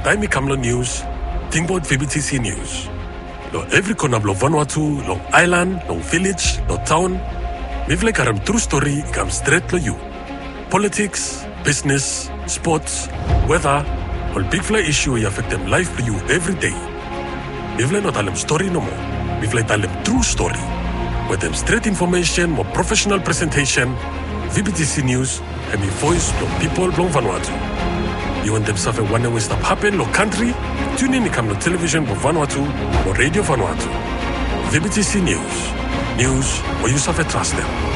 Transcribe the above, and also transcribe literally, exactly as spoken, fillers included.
time ikamlo news, Tingbot V B T C News. Lo every corner lo Vanuatu, long island, long village, lo town. Mivle karam true story ikam straight lo you. Politics, business, sports, weather, all big fly issue I affect them life for you every day. Mivle not alem story no more. Mivle talem true story. With them straight information, more professional presentation, V B T C News, and me voice from people from Vanuatu. You want them suffer one way stop happen, lo country, tune in come no television for Vanuatu or radio Vanuatu. V B T C News. News where you suffer trust them.